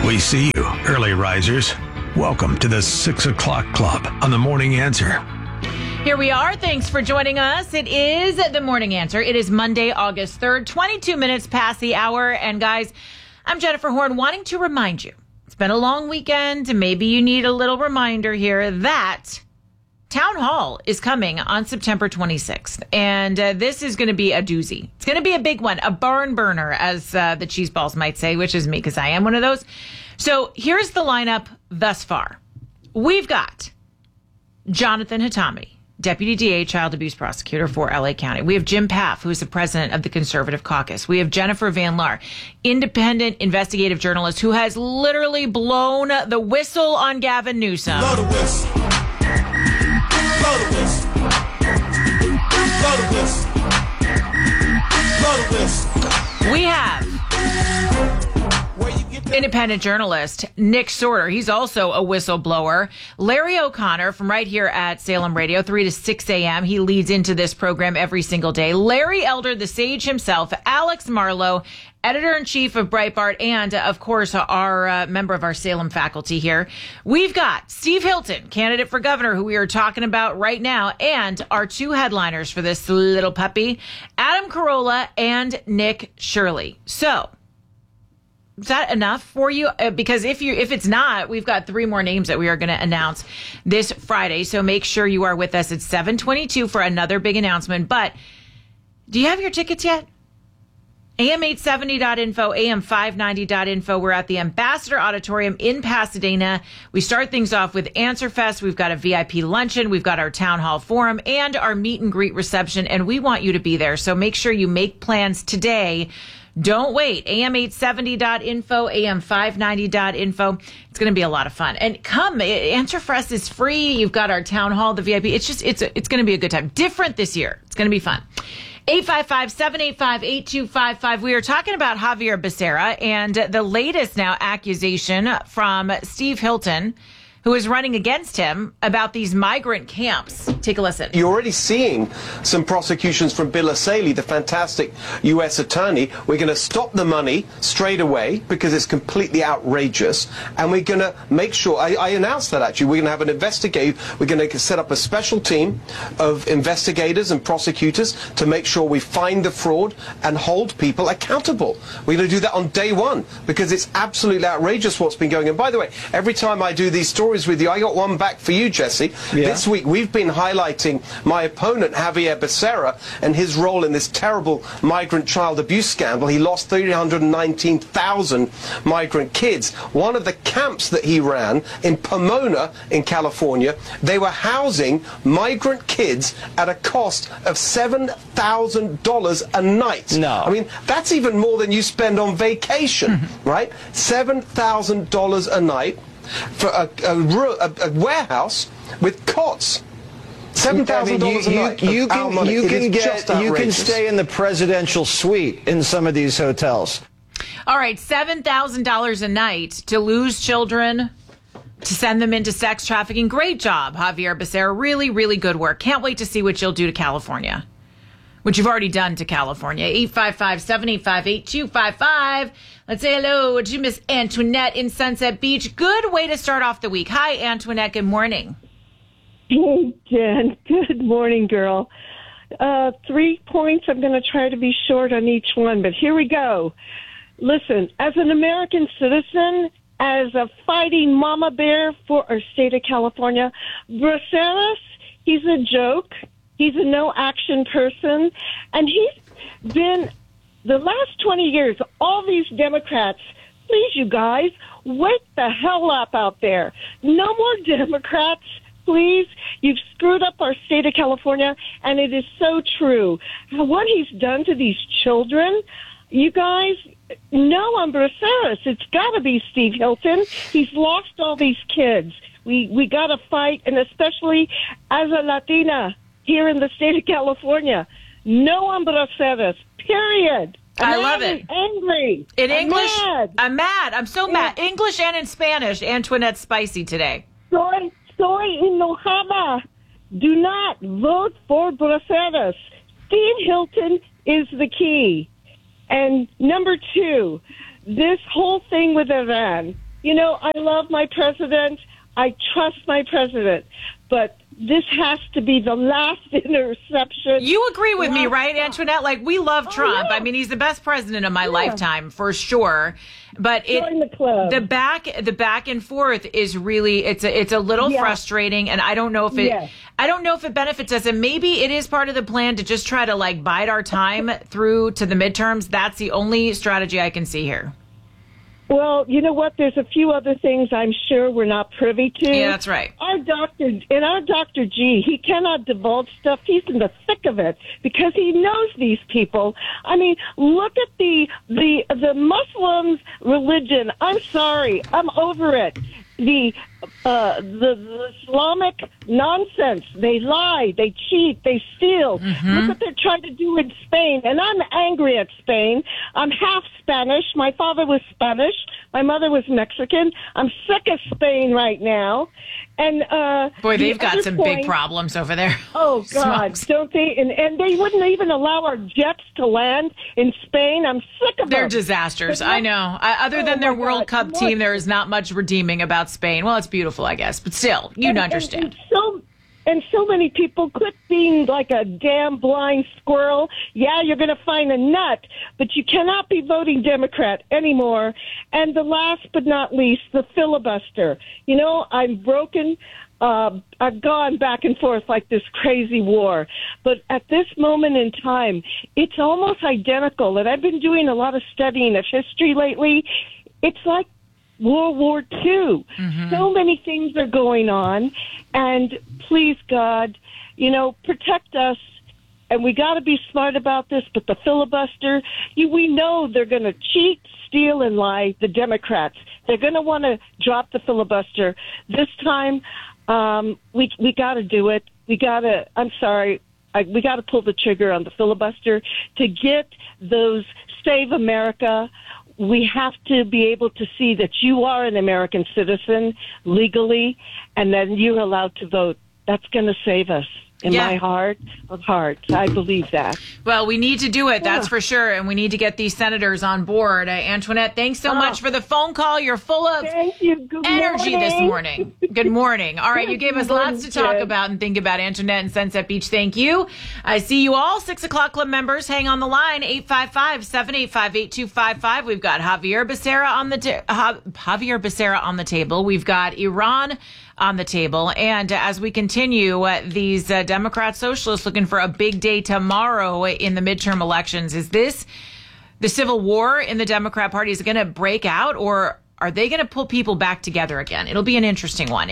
We see you, early risers. Welcome to the 6 o'clock club on The Morning Answer. Here we are. Thanks for joining us. It is The Morning Answer. It is Monday, August 3rd, 22 minutes past the hour. And guys, I'm Jennifer Horn, wanting to remind you, it's been a long weekend, and maybe you need a little reminder here that Town Hall is coming on September 26th. And this is going to be a doozy. It's going to be a big one, a barn burner, as the cheese balls might say, which is me because I am one of those. So here's the lineup thus far. We've got Jonathan Hatami, Deputy DA, Child Abuse Prosecutor for LA County. We have Jim Paff, who is the president of the Conservative Caucus. We have Jennifer Van Laar, independent investigative journalist who has literally blown the whistle on Gavin Newsom. Blow the whistle. Blow the whistle. Blow the whistle. Blow the whistle. We have independent journalist Nick Sorter. He's also a whistleblower. Larry O'Connor from right here at Salem Radio, 3 to 6 a.m. He leads into this program every single day. Larry Elder, the sage himself, Alex Marlowe, editor-in-chief of Breitbart, and, of course, our member of our Salem faculty here. We've got Steve Hilton, candidate for governor, who we are talking about right now, and our two headliners for this little puppy, Adam Carolla and Nick Shirley. So, is that enough for you? Because if it's not, we've got three more names that we are going to announce this Friday. So make sure you are with us at 7:22 for another big announcement. But do you have your tickets yet? AM870.info, AM590.info. We're at the Ambassador Auditorium in Pasadena. We start things off with Answer Fest. We've got a VIP luncheon. We've got our town hall forum and our meet and greet reception. And we want you to be there. So make sure you make plans today. Don't wait. AM870.info, AM590.info. It's going to be a lot of fun. And come, Answer Fest is free. You've got our town hall, the VIP. It's going to be a good time. Different this year. It's going to be fun. 855-785-8255. We are talking about Javier Becerra and the latest now accusation from Steve Hilton, who is running against him about these migrant camps. Take a listen. You're already seeing some prosecutions from Bill O'Sahley, the fantastic U.S. attorney. We're going to stop the money straight away because it's completely outrageous. And we're going to make sure, I announced that actually, we're going to have an investigative, we're going to set up a special team of investigators and prosecutors to make sure we find the fraud and hold people accountable. We're going to do that on day one because it's absolutely outrageous what's been going on. By the way, every time I do these stories with you, I got one back for you, Jesse. Yeah. This week we've been highlighting my opponent, Javier Becerra, and his role in this terrible migrant child abuse scandal. He lost 319,000 migrant kids. One of the camps that he ran in Pomona in California, they were housing migrant kids at a cost of $7,000 a night. No. I mean, that's even more than you spend on vacation, right? $7,000 a night for a warehouse with cots. $7,000 a night. You can stay in the presidential suite in some of these hotels. All right, $7,000 a night to lose children, to send them into sex trafficking. Great job, Javier Becerra. Really, really good work. Can't wait to see what you'll do to California, which you've already done to California. 855-785-8255. Let's say hello to Miss Antoinette in Sunset Beach. Good way to start off the week. Hi, Antoinette. Good morning. Hey, Jen. Good morning, girl. 3 points. I'm going to try to be short on each one, but here we go. Listen, as an American citizen, as a fighting mama bear for our state of California, Braceras, he's a joke. He's a no-action person, and he's been, the last 20 years, all these Democrats, please, you guys, wake the hell up out there. No more Democrats, please. You've screwed up our state of California, and it is so true. What he's done to these children, you guys, no on Braceras. It's got to be Steve Hilton. He's lost all these kids. We got to fight, and especially as a Latina here in the state of California, no on Braceras, period. I love it. Angry. In English, mad. I'm mad. I'm so mad. English and in Spanish, Antoinette's spicy today. Soy enojada. Do not vote for Braceras. Steve Hilton is the key. And number two, this whole thing with Iran, You know, I love my president. I trust my president. But this has to be the last interception. You agree with me, right, Antoinette? Like, we love Trump. Yeah. I mean, he's the best president of my lifetime, for sure. But Join the club. the back and forth is really it's a little frustrating, and I don't know if it benefits us. And maybe it is part of the plan to just try to like bide our time through to the midterms. That's the only strategy I can see here. Well, you know what? There's a few other things I'm sure we're not privy to. Yeah, that's right. Our Dr. G, he cannot divulge stuff. He's in the thick of it because he knows these people. I mean, look at the Muslims' religion. I'm sorry. I'm over it. The Islamic nonsense. They lie, they cheat, they steal. Look what they're trying to do in Spain. And I'm angry at Spain. I'm half Spanish. My father was Spanish. My mother was Mexican. I'm sick of Spain right now. And boy, they've got some big problems over there. Oh God, don't they? And they wouldn't even allow our jets to land in Spain. I'm sick of them. They're disasters. I know. Other than their World Cup team, there is not much redeeming about Spain. Well, it's beautiful, I guess, but still, you'd understand. And so many people quit being like a damn blind squirrel. Yeah, you're going to find a nut, but you cannot be voting Democrat anymore. And the last but not least, the filibuster. You know, I'm broken. I've gone back and forth like this crazy war. But at this moment in time, it's almost identical. And I've been doing a lot of studying of history lately. It's like World War II. So many things are going on. And please, God, you know, protect us. And we got to be smart about this. But the filibuster, we know they're going to cheat, steal, and lie, the Democrats. They're going to want to drop the filibuster. This time, we got to do it. We got to, we got to pull the trigger on the filibuster to get those Save America. We have to be able to see that you are an American citizen legally, and then you're allowed to vote. That's going to save us. In my heart of hearts, I believe that. Well, we need to do it, that's for sure, and we need to get these senators on board. Antoinette, thanks so much for the phone call. You're full of energy this morning. Good morning. All right, you gave us lots to talk about and think about, Antoinette and Sunset Beach. Thank you. I see you all, 6 o'clock club members. Hang on the line, 855-785-8255. We've got Javier Becerra on the table. We've got Iran on the table. And as we continue, these Democrat socialists looking for a big day tomorrow in the midterm elections. Is this the civil war in the Democrat Party? Is it going to break out, or are they going to pull people back together again? It'll be an interesting one.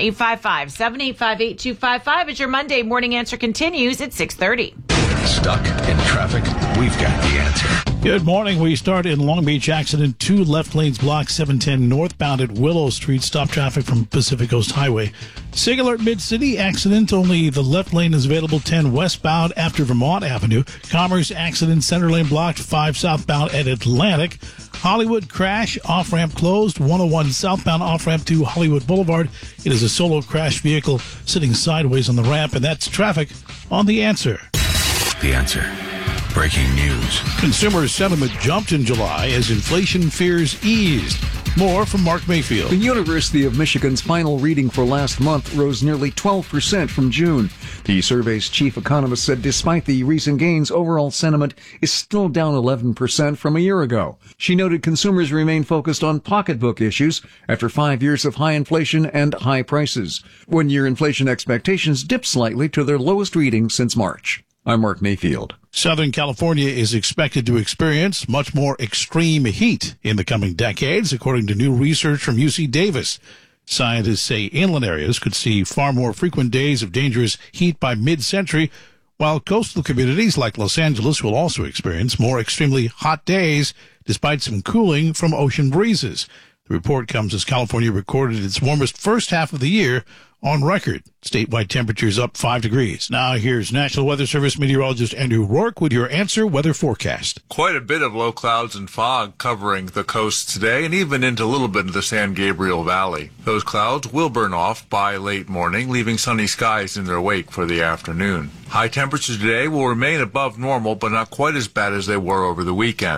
855-785-8255 as your Monday morning answer continues at 6:30. Stuck in traffic? We've got the answer. Good morning. We start in Long Beach. Accident, 2 left lanes blocked, 710 northbound at Willow Street. Stop traffic from Pacific Coast Highway. SIG alert Mid-City accident. Only the left lane is available, 10 westbound after Vermont Avenue. Commerce accident, center lane blocked, 5 southbound at Atlantic. Hollywood crash, off-ramp closed, 101 southbound off-ramp to Hollywood Boulevard. It is a solo crash vehicle sitting sideways on the ramp, and that's traffic on The Answer. The Answer. Breaking news. Consumer sentiment jumped in July as inflation fears eased. More from Mark Mayfield. The University of Michigan's final reading for last month rose nearly 12% from June. The survey's chief economist said despite the recent gains, overall sentiment is still down 11% from a year ago. She noted consumers remain focused on pocketbook issues after 5 years of high inflation and high prices. One-year inflation expectations dipped slightly to their lowest reading since March. I'm Mark Mayfield. Southern California is expected to experience much more extreme heat in the coming decades, according to new research from UC Davis. Scientists say inland areas could see far more frequent days of dangerous heat by mid-century, while coastal communities like Los Angeles will also experience more extremely hot days, despite some cooling from ocean breezes. The report comes as California recorded its warmest first half of the year on record. Statewide temperatures up 5 degrees. Now here's National Weather Service meteorologist Andrew Rourke with your Answer weather forecast. Quite a bit of low clouds and fog covering the coast today, and even into a little bit of the San Gabriel Valley. Those clouds will burn off by late morning, leaving sunny skies in their wake for the afternoon. High temperatures today will remain above normal, but not quite as bad as they were over the weekend.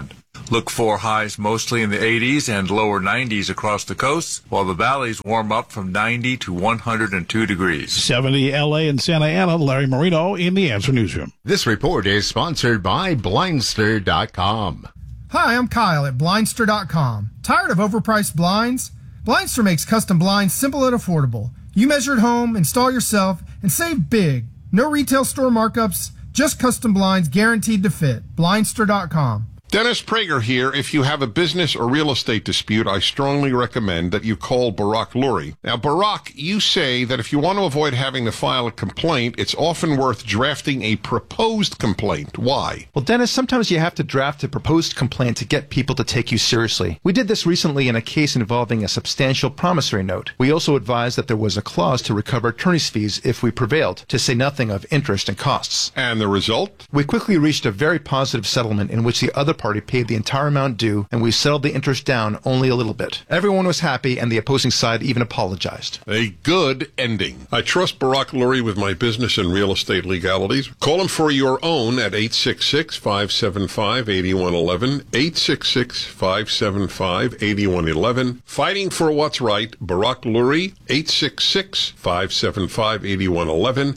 Look for highs mostly in the 80s and lower 90s across the coast, while the valleys warm up from 90 to 102 degrees. 70 L.A. and Santa Ana. Larry Marino in the Answer Newsroom. This report is sponsored by Blindster.com. Hi, I'm Kyle at Blindster.com. Tired of overpriced blinds? Blindster makes custom blinds simple and affordable. You measure at home, install yourself, and save big. No retail store markups, just custom blinds guaranteed to fit. Blindster.com. Dennis Prager here. If you have a business or real estate dispute, I strongly recommend that you call Barak Lurie. Now, Barak, you say that if you want to avoid having to file a complaint, it's often worth drafting a proposed complaint. Why? Well, Dennis, sometimes you have to draft a proposed complaint to get people to take you seriously. We did this recently in a case involving a substantial promissory note. We also advised that there was a clause to recover attorney's fees if we prevailed, to say nothing of interest and costs. And the result? We quickly reached a very positive settlement in which the other party paid the entire amount due, and we settled the interest down only a little bit. Everyone was happy, and the opposing side even apologized. A good ending. I trust Barak Lurie with my business and real estate legalities. Call him for your own at 866-575-8111. 866-575-8111. Fighting for what's right. Barak Lurie, 866-575-8111.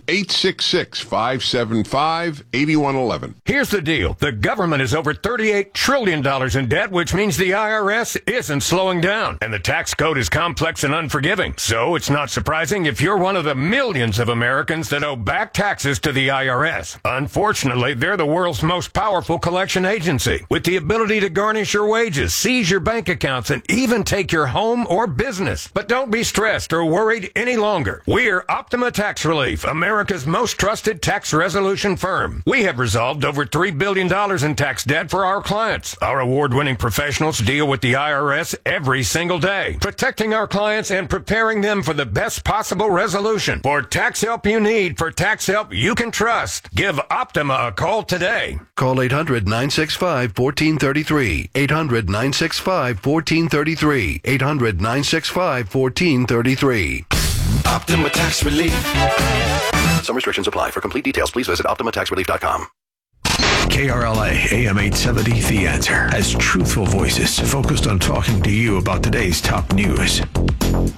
866-575-8111. Here's the deal. The government is over $38 trillion in debt, which means the IRS isn't slowing down. And the tax code is complex and unforgiving. So it's not surprising if you're one of the millions of Americans that owe back taxes to the IRS. Unfortunately, they're the world's most powerful collection agency, with the ability to garnish your wages, seize your bank accounts, and even take your home or business. But don't be stressed or worried any longer. We're Optima Tax Relief, America's most trusted tax resolution firm. We have resolved over $3 billion in tax debt for our clients. Our award-winning professionals deal with the IRS every single day, protecting our clients and preparing them for the best possible resolution. For tax help you need, for tax help you can trust, give Optima a call today. Call 800-965-1433. 800-965-1433. 800-965-1433. Optima Tax Relief. Some restrictions apply. For complete details, please visit OptimaTaxRelief.com. KRLA AM 870, The Answer, has truthful voices focused on talking to you about today's top news.